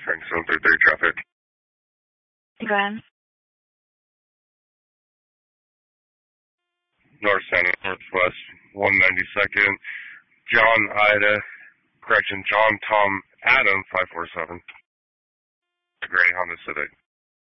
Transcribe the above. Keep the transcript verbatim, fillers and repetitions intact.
Frank seven three three traffic. Grand. North Center, Northwest, one ninety-second. John Ida, correction, John Tom Adam, five four seven. Gray Honda Civic.